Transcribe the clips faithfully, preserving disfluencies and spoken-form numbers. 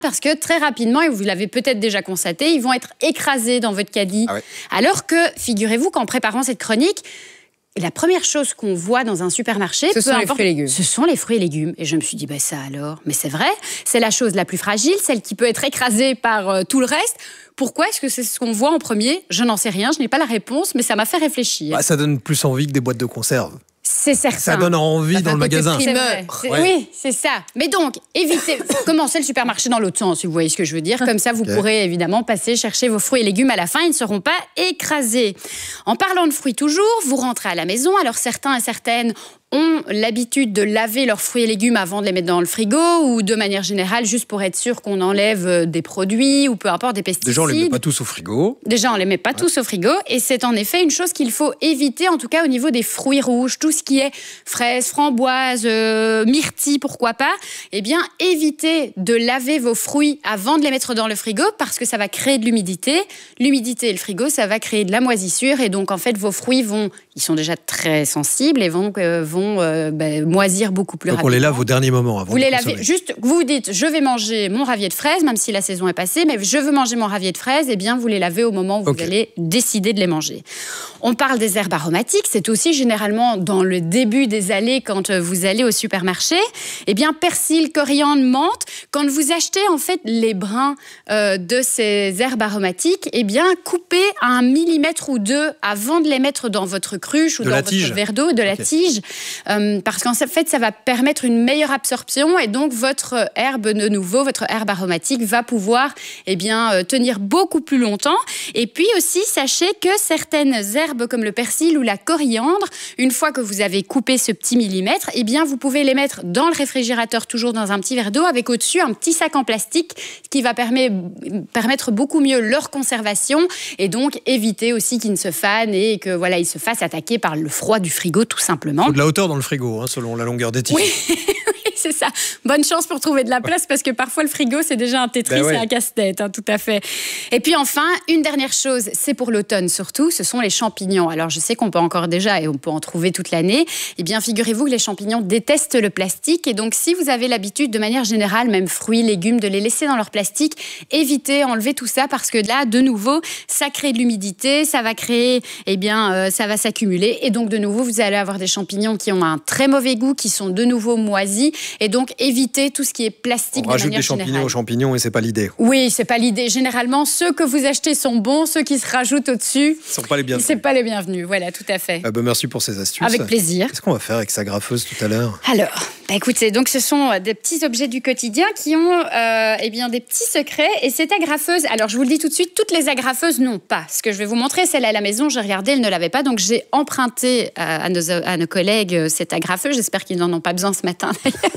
parce que très rapidement, et vous l'avez peut-être déjà constaté, ils vont être écrasés dans votre caddie. Ah ouais. Alors que, figurez-vous qu'en préparant cette chronique, la première chose qu'on voit dans un supermarché, ce sont les fruits et légumes. Ce sont les fruits et légumes. Et je me suis dit, bah ça alors, mais c'est vrai, c'est la chose la plus fragile, celle qui peut être écrasée par euh, tout le reste. Pourquoi est-ce que c'est ce qu'on voit en premier? Je n'en sais rien, je n'ai pas la réponse, mais ça m'a fait réfléchir. Bah, ça donne plus envie que des boîtes de conserve. C'est certain. Ça donne envie ça dans le magasin. C'est c'est, ouais. Oui, c'est ça. Mais donc, évitez, commencez le supermarché dans l'autre sens, si vous voyez ce que je veux dire. Comme ça, vous okay. pourrez évidemment passer chercher vos fruits et légumes à la fin. Ils ne seront pas écrasés. En parlant de fruits toujours, vous rentrez à la maison. Alors, certains et certaines ont l'habitude de laver leurs fruits et légumes avant de les mettre dans le frigo ou de manière générale, juste pour être sûr qu'on enlève des produits ou peu importe des pesticides. Déjà, on ne les met pas tous au frigo. Déjà, on ne les met pas ouais. tous au frigo. Et c'est en effet une chose qu'il faut éviter, en tout cas au niveau des fruits rouges. Tout ce qui est fraises, framboises, euh, myrtilles, pourquoi pas. Eh bien, évitez de laver vos fruits avant de les mettre dans le frigo parce que ça va créer de l'humidité. L'humidité et le frigo, ça va créer de la moisissure. Et donc, en fait, vos fruits vont... Ils sont déjà très sensibles et vont... Euh, vont Euh, bah, moisir beaucoup plus Donc rapidement. on les lave au dernier moment avant vous de les consommer. lavez, juste, vous vous dites, je vais manger mon ravier de fraises, même si la saison est passée, mais je veux manger mon ravier de fraises, et eh bien vous les lavez au moment où okay. vous allez décider de les manger. On parle des herbes aromatiques, c'est aussi généralement dans le début des allées quand vous allez au supermarché. Eh bien persil, coriandre, menthe, quand vous achetez en fait les brins euh, de ces herbes aromatiques, eh bien coupez à un millimètre ou deux avant de les mettre dans votre cruche ou de dans la votre tige. verre d'eau, de okay. la tige. Euh, parce qu'en fait, ça va permettre une meilleure absorption et donc votre herbe de nouveau, votre herbe aromatique va pouvoir eh bien, euh, tenir beaucoup plus longtemps. Et puis aussi, sachez que certaines herbes comme le persil ou la coriandre, une fois que vous avez coupé ce petit millimètre, eh bien, vous pouvez les mettre dans le réfrigérateur, toujours dans un petit verre d'eau, avec au-dessus un petit sac en plastique qui va permettre, permettre beaucoup mieux leur conservation et donc éviter aussi qu'ils ne se fanent et que voilà, ils se fassent attaquer par le froid du frigo, tout simplement. Il faut de la hauteur dans le frigo, hein, selon la longueur des tiges. Oui, oui, c'est ça. Bonne chance pour trouver de la place, parce que parfois le frigo, c'est déjà un Tetris ben ouais. et un casse-tête, hein, tout à fait. Et puis enfin, une dernière chose, c'est pour l'automne surtout, ce sont les champignons. Alors je sais qu'on peut encore déjà, et on peut en trouver toute l'année, eh bien figurez-vous que les champignons détestent le plastique, et donc si vous avez l'habitude, de manière générale, même fruits, légumes, de les laisser dans leur plastique, évitez, enlevez tout ça, parce que là, de nouveau, ça crée de l'humidité, ça va créer, eh bien, euh, ça va s'accumuler, et donc de nouveau, vous allez avoir des champignons qui ont un très mauvais goût, qui sont de nouveau moisis, et donc évitez tout ce qui est plastique. On de manière rajoute des champignons générale. aux champignons et c'est pas l'idée. Oui, c'est pas l'idée. Généralement, ceux que vous achetez sont bons, ceux qui se rajoutent au-dessus, ce sont pas les bienvenus. C'est pas les bienvenus. Voilà, tout à fait. Ah bah merci pour ces astuces. Avec plaisir. Qu'est-ce qu'on va faire avec sa graffeuse tout à l'heure? Alors, bah écoutez, donc ce sont des petits objets du quotidien qui ont euh, eh bien des petits secrets, et cette agrafeuse. Alors, je vous le dis tout de suite, toutes les agrafeuses n'ont pas. Ce que je vais vous montrer, celle à la maison, j'ai regardé, elle ne l'avait pas, donc j'ai emprunté à, à, nos, à nos collègues cette agrafeuse. J'espère qu'ils n'en ont pas besoin ce matin.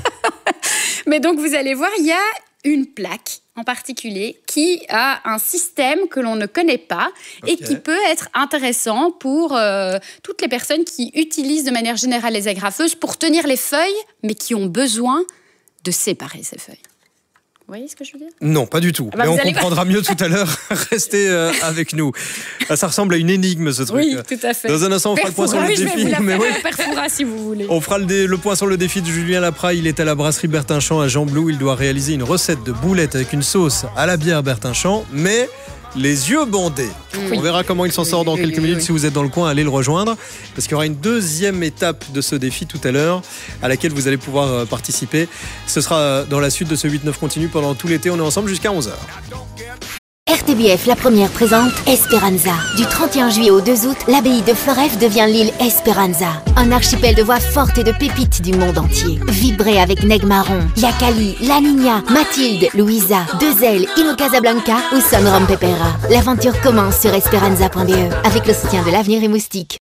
Mais donc, vous allez voir, il y a une plaque en particulier qui a un système que l'on ne connaît pas okay. et qui peut être intéressant pour euh, toutes les personnes qui utilisent de manière générale les agrafeuses pour tenir les feuilles, mais qui ont besoin de séparer ces feuilles. Vous voyez ce que je veux dire? Non, pas du tout. Ah bah, mais on comprendra pas. mieux tout à l'heure. Restez euh, avec nous. Ça ressemble à une énigme, ce truc. Oui, tout à fait. Dans un instant, on fera le point sur le oui, défi. Je vais vous la mais faire, oui. Perfora, si vous voulez. On fera le, dé, le point sur le défi de Julien Lapraille. Il est à la brasserie Bertinchamp à Jean-Blou. Il doit réaliser une recette de boulettes avec une sauce à la bière Bertinchamp, mais les yeux bandés. Oui. On verra comment il s'en sort dans oui, quelques oui, minutes. Oui. Si vous êtes dans le coin, allez le rejoindre, parce qu'il y aura une deuxième étape de ce défi tout à l'heure à laquelle vous allez pouvoir participer. Ce sera dans la suite de ce huit neuf continu pendant tout l'été. On est ensemble jusqu'à onze heures. R T B F, la première, présente Esperanza. Du trente et un juillet au deux août, l'abbaye de Floreffe devient l'île Esperanza. Un archipel de voix fortes et de pépites du monde entier. Vibrez avec Neg Marron, Yakali, La Niña, Mathilde, Louisa, Deux Ailes, Ino Casablanca ou Son Rom Pepera. L'aventure commence sur esperanza point b e avec le soutien de l'Avenir et Moustique.